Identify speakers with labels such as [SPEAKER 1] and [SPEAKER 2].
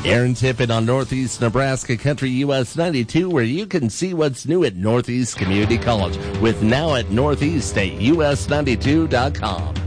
[SPEAKER 1] Aaron Tippett on Northeast Nebraska Country US 92, where you can see what's new at Northeast Community College with Now at Northeast at US92.com.